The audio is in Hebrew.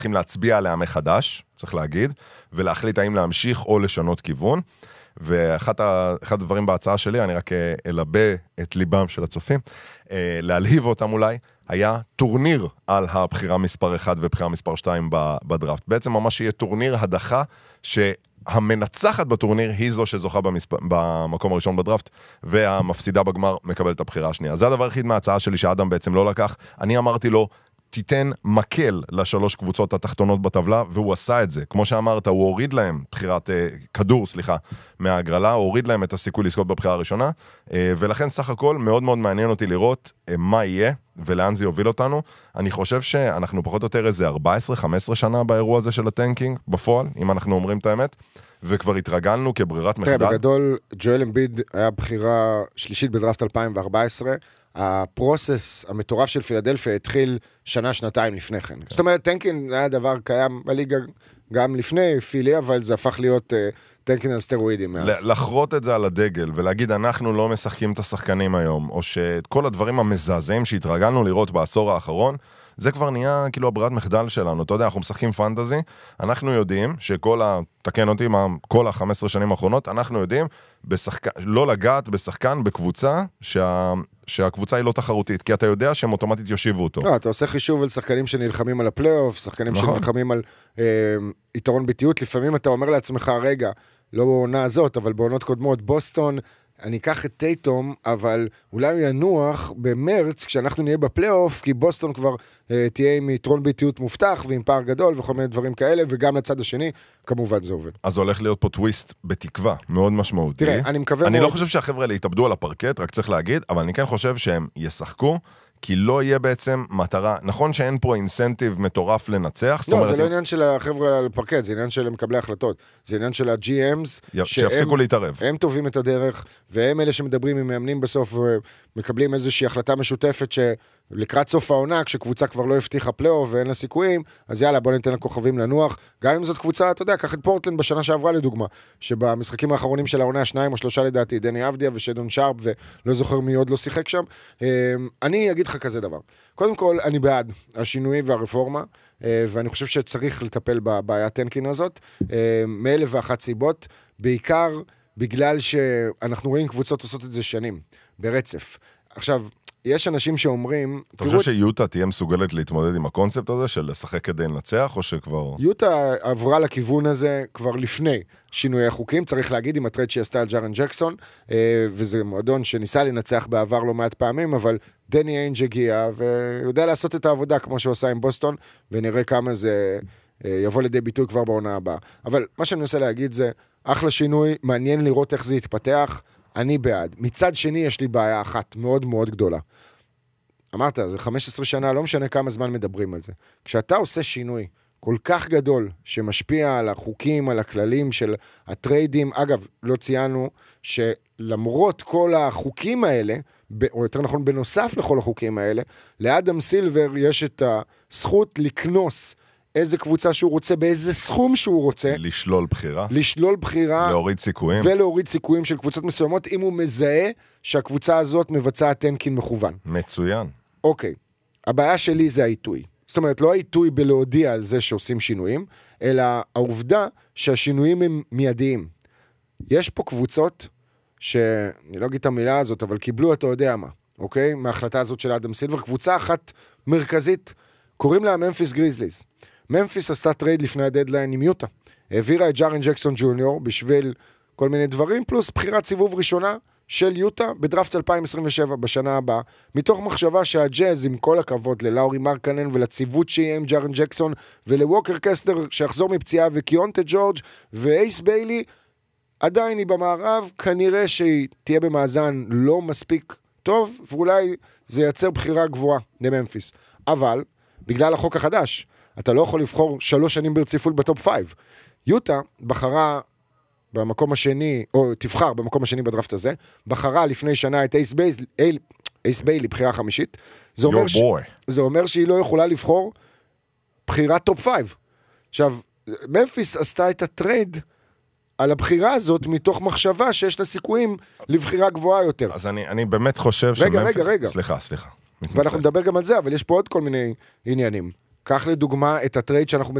צריכים להצביע עליה מחדש, צריך להגיד, ולהחליט האם להמשיך או לשנות כיוון. ואחד הדברים בהצעה שלי, אני רק אלבה את ליבם של הצופים, להלהיב אותם אולי, היה טורניר על הבחירה מספר 1 ובחירה מספר 2 בדראפט. בעצם ממש יהיה טורניר הדחה שהמנצחת בטורניר היא זו שזוכה במקום הראשון בדראפט, והמפסידה בגמר מקבל את הבחירה השנייה. זה הדבר הכי מההצעה שלי שאדם בעצם לא לקח. אני אמרתי לו, תיתן מקל לשלוש קבוצות התחתונות בטבלה, והוא עשה את זה. כמו שאמרת, הוא הוריד להם כדור, מההגרלה, הוא הוריד להם את הסיכוי לזכות בבחירה הראשונה, ולכן סך הכל מאוד מאוד מעניין אותי לראות מה יהיה, ולאן זה יוביל אותנו. אני חושב שאנחנו פחות או יותר איזה 14-15 שנה באירוע הזה של הטנקינג, בפועל, אם אנחנו אומרים את האמת, וכבר התרגלנו כברירת מחדל. תראה, בגדול, ג'ואל אמביד היה בחירה שלישית בדראפט 2014, הפרוסס המטורף של פילדלפיה התחיל שנה-שנתיים לפני כן. זאת אומרת, טנקין היה דבר קיים בליגה גם לפני פילי, אבל זה הפך להיות טנקין על סטרואידים. לחרות את זה על הדגל, ולהגיד אנחנו לא משחקים את השחקנים היום, או שכל הדברים המזעזעים שהתרגלנו לראות בעשור האחרון, זה כבר נהיה כאילו הברירת מחדל שלנו. אתה יודע, אנחנו משחקים פנטזי, אנחנו יודעים תקן אותי, כל ה-15 שנים האחרונות, אנחנו יודעים לא לגעת בשחקן בקבוצה שהקבוצה היא לא תחרותית, כי אתה יודע שהם אוטומטית יושיבו אותו. לא, אתה עושה חישוב על שחקנים שנלחמים על הפלייאוף, שחקנים שנלחמים על יתרון ביתיות, לפעמים אתה אומר לעצמך, רגע, לא בעונה הזאת, אבל בעונות קודמות, בוסטון, אני אקח את טייטום, אבל אולי הוא ינוח במרץ, כשאנחנו נהיה בפלייאוף, כי בוסטון כבר תהיה עם יתרון ביתיות מובטח, ועם פער גדול, וכל מיני דברים כאלה, וגם לצד השני, כמובן זה עובד. אז הולך להיות פה טוויסט בתקווה, מאוד משמעותי. תראה, אני מקווה אני לא חושב שהחבר'ה האלה יתאבדו על הפרקט, רק צריך להגיד, אבל אני כן חושב שהם ישחקו, כי לא יהיה בעצם מטרה, נכון שאין פה אינסנטיב מטורף לנצח, לא, זה לא עניין של החבר'ה על הפרקט, זה עניין של מקבלי החלטות, זה עניין של ה-GMs, שיפסיקו להתערב. הם טובים את הדרך, והם אלה שמדברים עם מאמנים בסוף, ומקבלים איזושהי החלטה משותפת שלקראת סוף העונה, כשקבוצה כבר לא הבטיחה פלייאוף ואין לה סיכויים, אז יאללה, בוא ניתן לכוכבים לנוח, גם אם זאת קבוצה, אתה יודע, קח את פורטלנד בשנה שעברה לדוגמה, שבמשחקים האחרונים של העונה 2 או 3 לדעתי, דני אבדיה ושדון שרפ, ולא זוכר מי עוד לא שיחק שם. אני אגיד לך כזה דבר. קודם כל, אני בעד השינוי והרפורמה, ואני חושב שצריך לטפל בבעיית טנקין הזאת, מאלף ואחת סיבות, בעיקר בגלל שאנחנו רואים קבוצות עושות את זה שנים, ברצף. עכשיו, יש אנשים שאומרים... אתה חושב שיוטה תהיה מסוגלת להתמודד עם הקונספט הזה של לשחק כדי לנצח, או שכבר... יוטה עברה לכיוון הזה כבר לפני שינוי החוקים, צריך להגיד עם הטרייד שהיא עשתה על ג'ארן ג'קסון, וזה מועדון שניסה לנצח בעבר לא מעט פעמים, אבל דני איינג' הגיע, ויודע לעשות את העבודה כמו שהוא עושה עם בוסטון, ונראה כמה זה יבוא לידי ביטוי כבר בעונה הבאה. אבל מה שאני מנסה להגיד זה, אחלה שינוי, מעניין לראות איך זה יתפתח, אני בעד. מצד שני יש לי בעיה אחת מאוד מאוד גדולה. אמרת, זה 15 שנה, לא משנה כמה זמן מדברים על זה. כשאתה עושה שינוי כל כך גדול, שמשפיע על החוקים, על הכללים של הטריידים, אגב, לא ציינו שלמרות כל החוקים האלה, או יותר נכון, בנוסף לכל החוקים האלה, לאדם סילבר יש את הזכות לקנוס איזה קבוצה שהוא רוצה, באיזה סכום שהוא רוצה. לשלול בחירה. לשלול בחירה. להוריד סיכויים. ולהוריד סיכויים של קבוצות מסוימות, אם הוא מזהה שהקבוצה הזאת מבצעת טנקין מכוון. מצוין. אוקיי. הבעיה שלי זה העיתוי. זאת אומרת, לא העיתוי בלהודיע על זה שעושים שינויים, אלא העובדה שהשינויים הם מיידיים. יש פה קבוצות, שאני לא אגיד את המילה הזאת, אבל קיבלו, אתה יודע מה, אוקיי? מההחלטה הזאת של אדם סילבר, קבוצה אחת מרכזית, קוראים לה ממפיס גריזליז. ממפיס עשתה טרייד לפני הדדליין עם יוטה. העבירה את ג'ארן ג'קסון ג'וניור בשביל כל מיני דברים, פלוס בחירת סיבוב ראשונה של יוטה בדראפט 2027 בשנה הבאה, מתוך מחשבה שהג'אז, עם כל הכבוד ללאורי מרקנן ולציוות שיהיה עם ג'ארן ג'קסון ולווקר קסטר שיחזור מפציעה וקיונטה ג'ורג' ואייס ביילי, עדיין היא במערב, כנראה שהיא תהיה במאזן לא מספיק טוב, ואולי זה ייצר בחירה גבוהה לממפיס. אבל, בגלל החוק החדש, אתה לא יכול לבחור 3 שנים ברציפות בטופ 5. יוטה בחרה במקום השני, או תבחר במקום השני בדראפט הזה, בחרה לפני שנה את אייס ביילי, בחירה חמישית. זה אומר שהיא לא יכולה לבחור בחירת טופ 5. עכשיו, ממפיס עשתה את הטרייד על הבחירה הזאת מתוך מחשבה שיש לה סיכויים לבחירה גבוהה יותר. אז אני באמת חושב רגע. סליחה. ואנחנו נדבר גם על זה, אבל יש פה עוד כל מיני עניינים. קח לדוגמה את הטרייד שאנחנו